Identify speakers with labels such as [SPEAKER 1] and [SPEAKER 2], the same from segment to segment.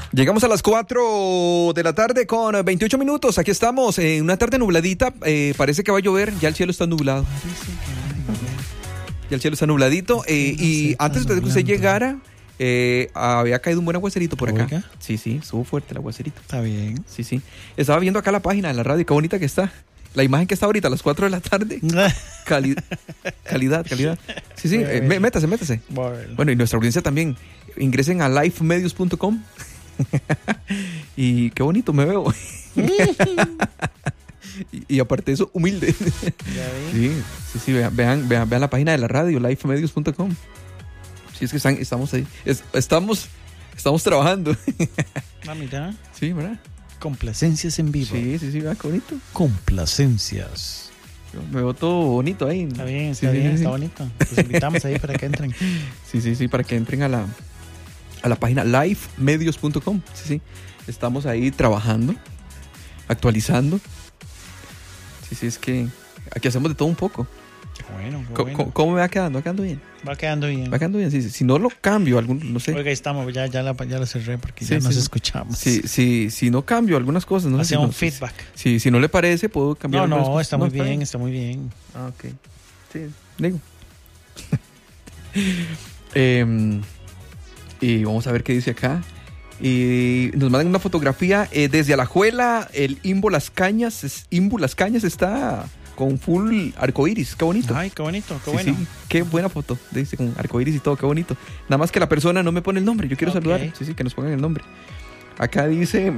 [SPEAKER 1] Llegamos a las 4 de la tarde con 28 minutos. Aquí estamos en una tarde nubladita. Parece que va a llover. Ya el cielo está nublado. Ya el cielo está nubladito. Y antes de que usted llegara, había caído un buen aguacerito por acá.
[SPEAKER 2] Oiga.
[SPEAKER 1] Sí, estuvo fuerte el aguacerito.
[SPEAKER 2] Está bien.
[SPEAKER 1] Sí. Estaba viendo acá la página de la radio. Qué bonita que está. La imagen que está ahorita a las 4 de la tarde. Calidad. Sí. Métase. Bueno, y nuestra audiencia también. Ingresen a lifemedios.com. Y qué bonito me veo. y aparte de eso, humilde. Sí, vean la página de la radio, lifemedios.com. Sí, es que estamos ahí. Estamos trabajando.
[SPEAKER 2] Mira.
[SPEAKER 1] Sí, ¿verdad?
[SPEAKER 2] Complacencias en vivo.
[SPEAKER 1] Sí, vean qué bonito.
[SPEAKER 2] Complacencias.
[SPEAKER 1] Yo me veo todo bonito ahí.
[SPEAKER 2] Está bien, está bonito. Los invitamos ahí para que entren.
[SPEAKER 1] Sí, para que entren a la página lifemedios.com. Sí. Estamos ahí trabajando, actualizando. Sí, es que aquí hacemos de todo un poco.
[SPEAKER 2] Qué bueno.
[SPEAKER 1] ¿Cómo me va quedando? ¿Va quedando bien?
[SPEAKER 2] Va quedando bien.
[SPEAKER 1] Sí. Si no lo cambio, no sé.
[SPEAKER 2] Oiga, estamos, ya la cerré porque ya nos escuchamos.
[SPEAKER 1] Sí, si no cambio algunas cosas, no sé.
[SPEAKER 2] Hacía un feedback.
[SPEAKER 1] Si no le parece, puedo cambiar algunas cosas.
[SPEAKER 2] Está muy bien, está muy bien.
[SPEAKER 1] Ah, ok. Sí, digo. Y vamos a ver qué dice acá. Y nos mandan una fotografía desde Alajuela. El Imbu Las Cañas está con full arcoíris. Qué bonito.
[SPEAKER 2] Ay, qué bonito, qué
[SPEAKER 1] sí,
[SPEAKER 2] bueno.
[SPEAKER 1] Sí, qué buena foto. Dice con arcoíris y todo, qué bonito. Nada más que la persona no me pone el nombre. Yo quiero saludar. Sí, que nos pongan el nombre. Acá dice,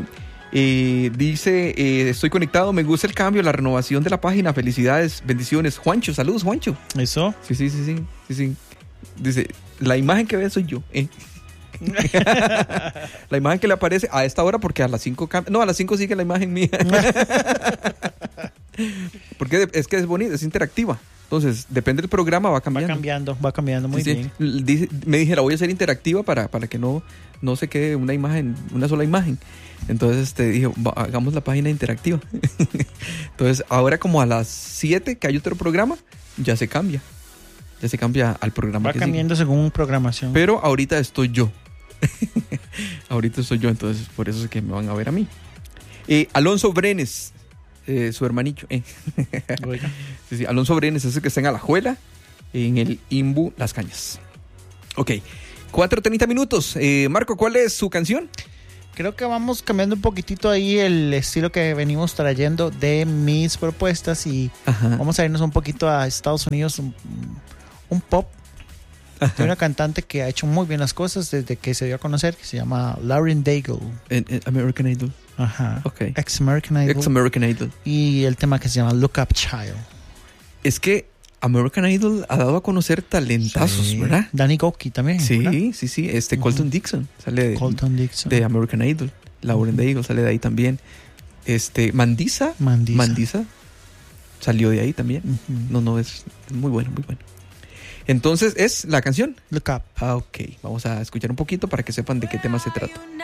[SPEAKER 1] estoy conectado, me gusta el cambio, la renovación de la página. Felicidades, bendiciones. Juancho, saludos, Juancho.
[SPEAKER 2] ¿Eso?
[SPEAKER 1] Sí. Dice, la imagen que ve soy yo. La imagen que le aparece a esta hora, porque a las 5 a las 5 sigue la imagen mía. Porque es que es bonita, es interactiva. Entonces, depende del programa, va cambiando.
[SPEAKER 2] Va cambiando muy bien.
[SPEAKER 1] Me dije, la voy a hacer interactiva para que no se quede una sola imagen. Entonces dije, hagamos la página interactiva. Entonces, ahora como a las 7 que hay otro programa, ya se cambia al programa.
[SPEAKER 2] Va cambiando según programación.
[SPEAKER 1] Pero ahorita estoy yo. Entonces por eso es que me van a ver a mí. Alonso Brenes, su hermanillo. Sí, Alonso Brenes es el que está en Alajuela, en el Imbu Las Cañas. Ok, 4:30 minutos. Marco, ¿cuál es su canción?
[SPEAKER 2] Creo que vamos cambiando un poquitito ahí el estilo que venimos trayendo de mis propuestas y vamos a irnos un poquito a Estados Unidos, un pop. Hay una cantante que ha hecho muy bien las cosas desde que se dio a conocer, que se llama Lauren Daigle.
[SPEAKER 1] En American Idol.
[SPEAKER 2] Okay. Ex-American Idol. Y el tema que se llama Look Up Child.
[SPEAKER 1] Es que American Idol ha dado a conocer talentazos, ¿verdad?
[SPEAKER 2] Danny Gokey también.
[SPEAKER 1] Sí,
[SPEAKER 2] ¿verdad?
[SPEAKER 1] sí. Colton Dixon sale de American Idol. Lauren Daigle sale de ahí también. Mandisa salió de ahí también. No, es muy bueno, muy bueno. Entonces, ¿es la canción?
[SPEAKER 2] Look Up.
[SPEAKER 1] Ok. Vamos a escuchar un poquito para que sepan de qué tema se trata.